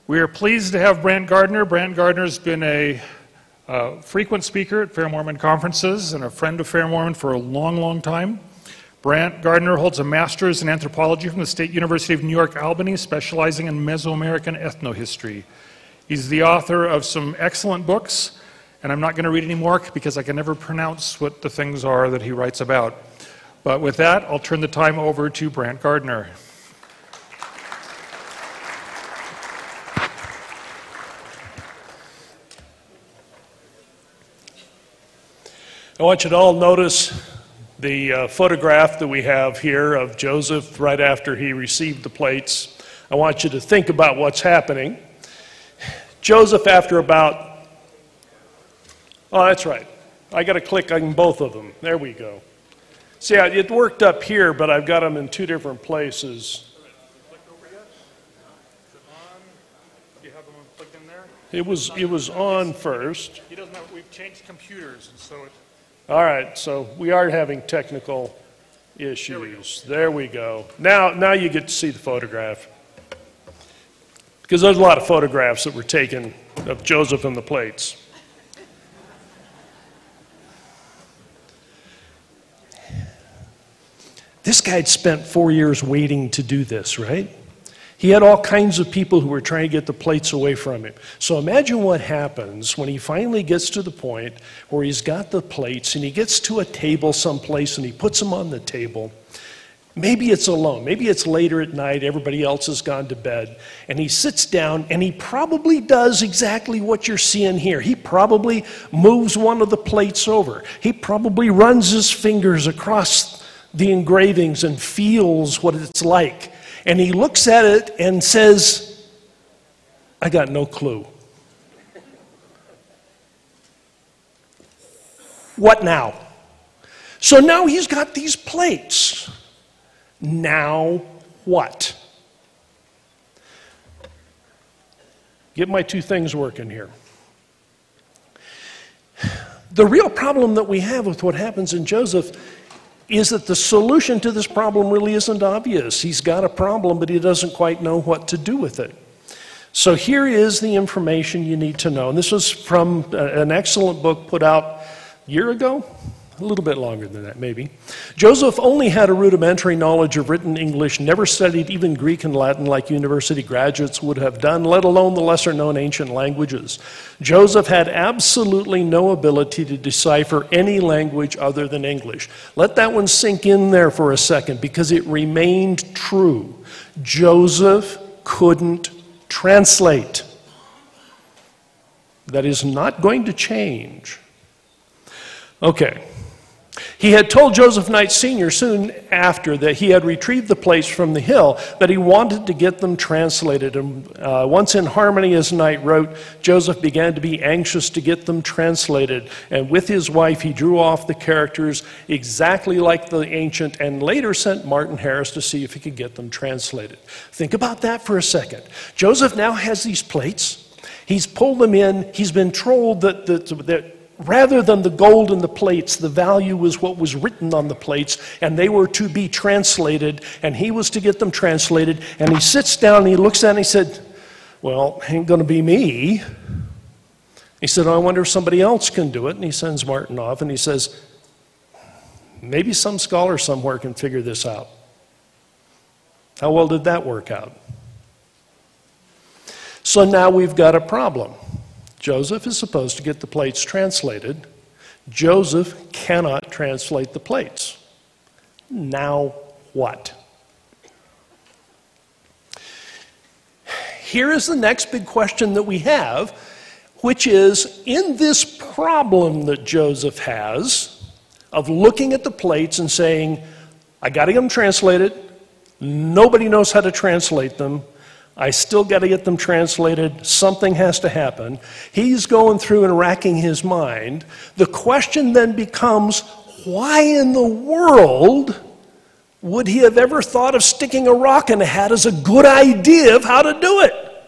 We are pleased to have Brant Gardner. Brant Gardner's been a frequent speaker at Fair Mormon conferences and a friend of Fair Mormon for a long, long time. Brant Gardner holds a master's in anthropology from the State University of New York, Albany, specializing in Mesoamerican ethnohistory. He's the author of some excellent books, and I'm not going to read any more because I can never pronounce what the things are that he writes about. But with that, I'll turn the time over to Brant Gardner. I want you to all notice the photograph that we have here of Joseph right after he received the plates. I want you to think about what's happening. Joseph, after about, oh, that's right. I got to click on both of them. There we go. See, it worked up here, but I've got them in two different places. It was on first. He doesn't have, we've changed computers, and so it. All right, so we are having technical issues. There we go. Now you get to see the photograph. Because there's a lot of photographs that were taken of Joseph and the plates. This guy had spent 4 years waiting to do this, right? He had all kinds of people who were trying to get the plates away from him. So imagine what happens when he finally gets to the point where he's got the plates and he gets to a table someplace and he puts them on the table. Maybe it's alone. Maybe it's later at night. Everybody else has gone to bed. And he sits down and he probably does exactly what you're seeing here. He probably moves one of the plates over. He probably runs his fingers across the engravings and feels what it's like. And he looks at it and says, I got no clue. What now? So now he's got these plates. Now what? Get my two things working here. The real problem that we have with what happens in Joseph is that the solution to this problem really isn't obvious. He's got a problem, but he doesn't quite know what to do with it. So here is the information you need to know. And this was from an excellent book put out a year ago, a little bit longer than that maybe. Joseph only had a rudimentary knowledge of written English, never studied even Greek and Latin like university graduates would have done, let alone the lesser-known ancient languages. Joseph had absolutely no ability to decipher any language other than English. Let that one sink in there for a second because it remained true. Joseph couldn't translate. That is not going to change. Okay. He had told Joseph Knight Sr. soon after that he had retrieved the plates from the hill, that he wanted to get them translated. And once in harmony, as Knight wrote, Joseph began to be anxious to get them translated. And with his wife, he drew off the characters exactly like the ancient and later sent Martin Harris to see if he could get them translated. Think about that for a second. Joseph now has these plates. He's pulled them in. He's been told that rather than the gold in the plates, the value was what was written on the plates, and they were to be translated, and he was to get them translated. And he sits down and he looks at it and he said, well, ain't going to be me. He said, I wonder if somebody else can do it. And he sends Martin off and he says, maybe some scholar somewhere can figure this out. How well did that work out? So now we've got a problem. Joseph is supposed to get the plates translated. Joseph cannot translate the plates. Now what? Here is the next big question that we have, which is, in this problem that Joseph has of looking at the plates and saying, I got to get them translated, nobody knows how to translate them, I still got to get them translated. Something has to happen. He's going through and racking his mind. The question then becomes, why in the world would he have ever thought of sticking a rock in a hat as a good idea of how to do it?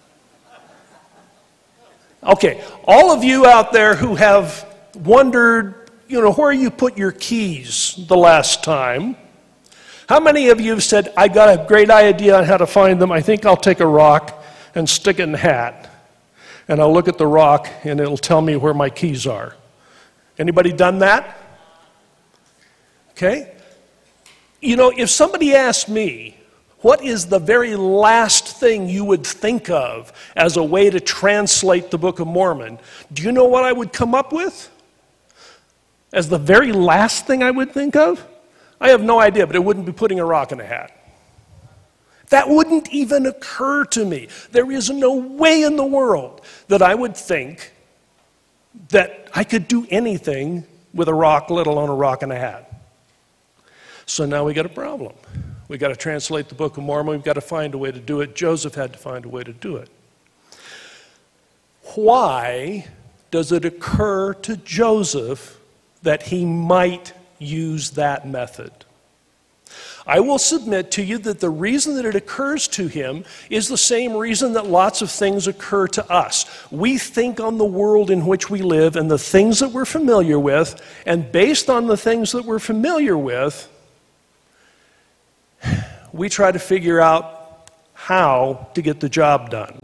Okay, all of you out there who have wondered, where you put your keys the last time, How many of you have said, I got a great idea on how to find them, I think I'll take a rock and stick it in the hat, and I'll look at the rock and it'll tell me where my keys are. Anybody done that? Okay? You know, if somebody asked me, what is the very last thing you would think of as a way to translate the Book of Mormon? Do you know what I would come up with? As the very last thing I would think of? I have no idea, but it wouldn't be putting a rock in a hat. That wouldn't even occur to me. There is no way in the world that I would think that I could do anything with a rock, let alone a rock and a hat. So now we got a problem. We got to translate the Book of Mormon. We've got to find a way to do it. Joseph had to find a way to do it. Why does it occur to Joseph that he might use that method? I will submit to you that the reason that it occurs to him is the same reason that lots of things occur to us. We think on the world in which we live and the things that we're familiar with, and based on the things that we're familiar with, we try to figure out how to get the job done.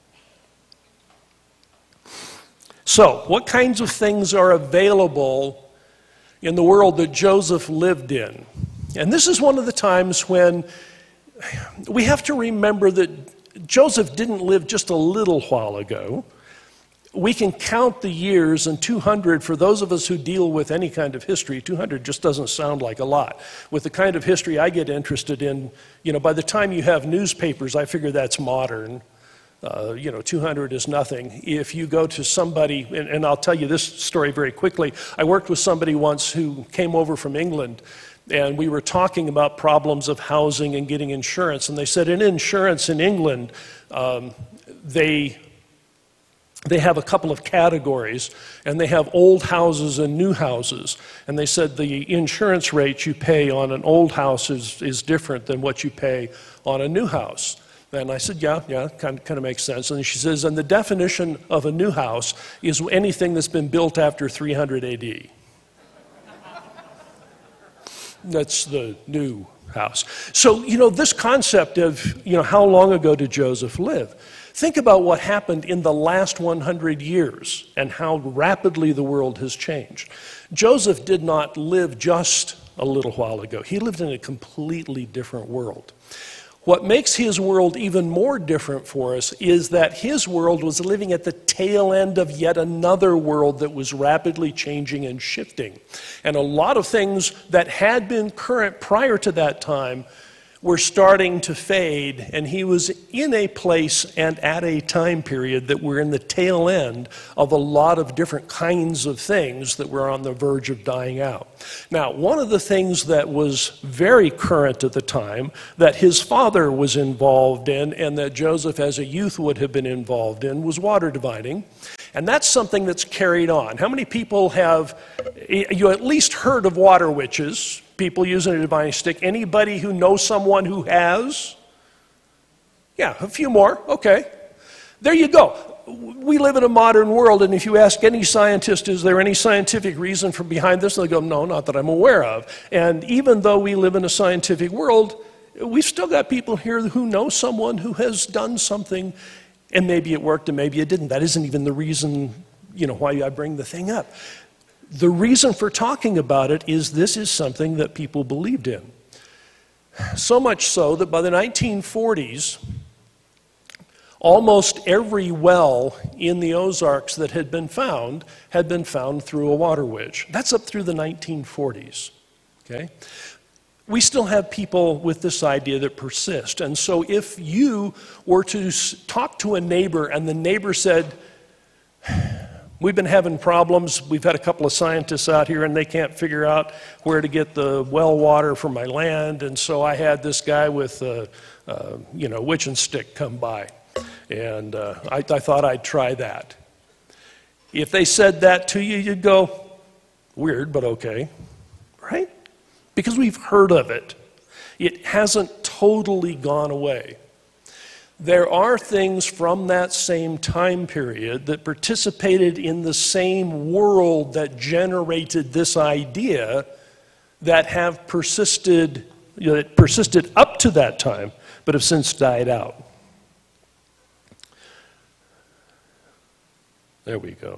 So, what kinds of things are available in the world that Joseph lived in? And this is one of the times when we have to remember that Joseph didn't live just a little while ago. We can count the years, and 200, for those of us who deal with any kind of history, 200 just doesn't sound like a lot. With the kind of history I get interested in, you know, by the time you have newspapers, I figure that's modern. 200 is nothing. If you go to somebody, and I'll tell you this story very quickly. I worked with somebody once who came over from England, and we were talking about problems of housing and getting insurance. And they said in insurance in England, they have a couple of categories, and they have old houses and new houses. And they said the insurance rate you pay on an old house is different than what you pay on a new house. And I said, yeah, kind of makes sense. And she says, and the definition of a new house is anything that's been built after 300 AD. That's the new house. So, this concept of, how long ago did Joseph live? Think about what happened in the last 100 years and how rapidly the world has changed. Joseph did not live just a little while ago. He lived in a completely different world. What makes his world even more different for us is that his world was living at the tail end of yet another world that was rapidly changing and shifting. And a lot of things that had been current prior to that time were starting to fade, and he was in a place and at a time period that were in the tail end of a lot of different kinds of things that were on the verge of dying out. Now, one of the things that was very current at the time that his father was involved in and that Joseph as a youth would have been involved in was water divining. And that's something that's carried on. How many people have you at least heard of water witches? People using a divining stick. Anybody who knows someone who has? Yeah, a few more. Okay. There you go. We live in a modern world, and if you ask any scientist, is there any scientific reason for behind this? They'll go, no, not that I'm aware of. And even though we live in a scientific world, we've still got people here who know someone who has done something, and maybe it worked and maybe it didn't. That isn't even the reason, why I bring the thing up. The reason for talking about it is this is something that people believed in. So much so that by the 1940s, almost every well in the Ozarks that had been found through a water witch. That's up through the 1940s. Okay? We still have people with this idea that persist. And so if you were to talk to a neighbor and the neighbor said, we've been having problems, we've had a couple of scientists out here and they can't figure out where to get the well water for my land, and so I had this guy with a witching stick come by, and I thought I'd try that. If they said that to you, you'd go, weird, but okay, right? Because we've heard of it. It hasn't totally gone away. There are things from that same time period that participated in the same world that generated this idea that have persisted, that persisted up to that time, but have since died out. There we go.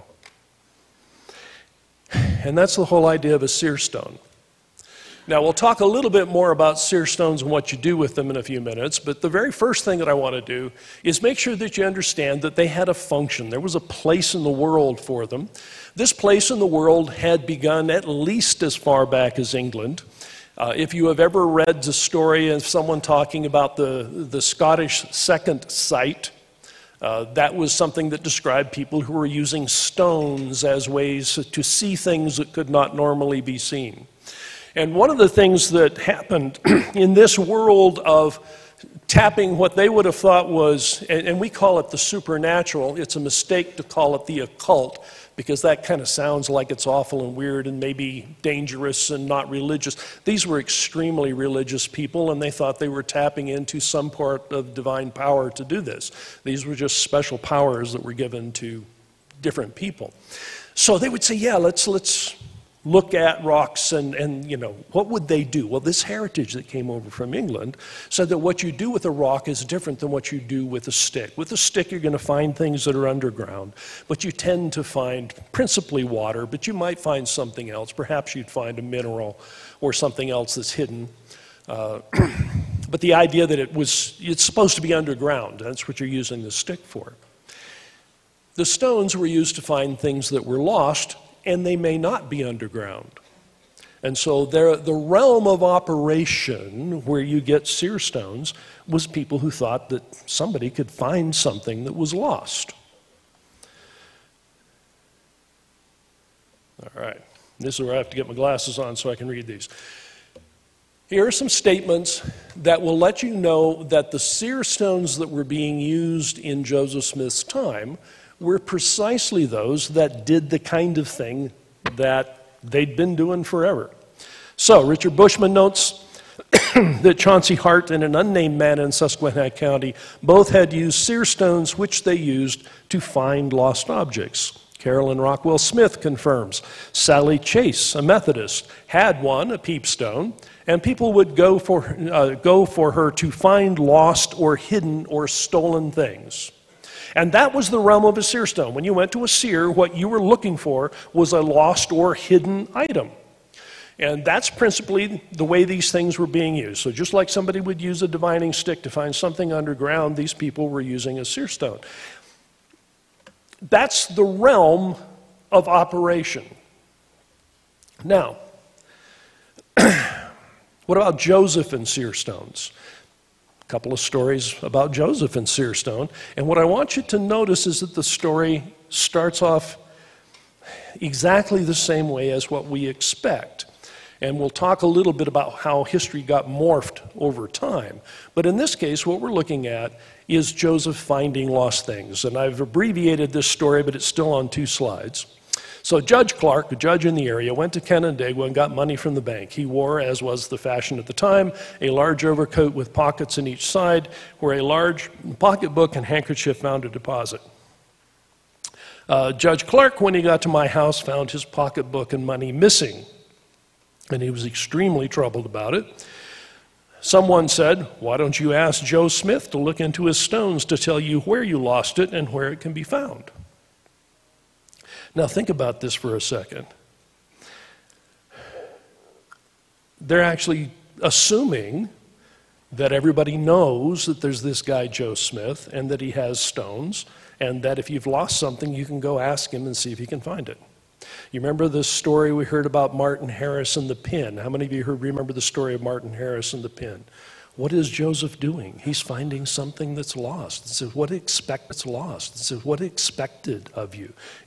And that's the whole idea of a seer stone. Now, we'll talk a little bit more about seer stones and what you do with them in a few minutes, but the very first thing that I want to do is make sure that you understand that they had a function. There was a place in the world for them. This place in the world had begun at least as far back as England. If you have ever read the story of someone talking about the Scottish second sight, that was something that described people who were using stones as ways to see things that could not normally be seen. And one of the things that happened in this world of tapping what they would have thought was, and we call it the supernatural, it's a mistake to call it the occult, because that kind of sounds like it's awful and weird and maybe dangerous and not religious. These were extremely religious people, and they thought they were tapping into some part of divine power to do this. These were just special powers that were given to different people. So they would say, yeah, let's look at rocks and what would they do? Well, this heritage that came over from England said that what you do with a rock is different than what you do with a stick. With a stick, you're going to find things that are underground, but you tend to find principally water, but you might find something else. Perhaps you'd find a mineral or something else that's hidden. But the idea that it's supposed to be underground, that's what you're using the stick for. The stones were used to find things that were lost, and they may not be underground. And so the realm of operation where you get seer stones was people who thought that somebody could find something that was lost. All right, this is where I have to get my glasses on so I can read these. Here are some statements that will let you know that the seer stones that were being used in Joseph Smith's time were precisely those that did the kind of thing that they'd been doing forever. So, Richard Bushman notes that Chauncey Hart and an unnamed man in Susquehanna County both had used seer stones which they used to find lost objects. Carolyn Rockwell Smith confirms. Sally Chase, a Methodist, had one, a peepstone, and people would go for her to find lost or hidden or stolen things. And that was the realm of a seer stone. When you went to a seer, what you were looking for was a lost or hidden item. And that's principally the way these things were being used. So just like somebody would use a divining stick to find something underground, these people were using a seer stone. That's the realm of operation. Now, what about Joseph and seer stones? A couple of stories about Joseph and seer stone. And what I want you to notice is that the story starts off exactly the same way as what we expect. And we'll talk a little bit about how history got morphed over time. But in this case, what we're looking at is Joseph finding lost things. And I've abbreviated this story, but it's still on 2 slides. So Judge Clark, a judge in the area, went to Canandaigua and got money from the bank. He wore, as was the fashion at the time, a large overcoat with pockets in each side, where a large pocketbook and handkerchief found a deposit. Judge Clark, when he got to my house, found his pocketbook and money missing, and he was extremely troubled about it. Someone said, "Why don't you ask Joe Smith to look into his stones to tell you where you lost it and where it can be found?" Now think about this for a second. They're actually assuming that everybody knows that there's this guy Joe Smith and that he has stones, and that if you've lost something, you can go ask him and see if he can find it. You remember the story we heard about Martin Harris and the pin? How many of you remember the story of Martin Harris and the pin? What is Joseph doing? He's finding something that's lost. It says, what expected of you?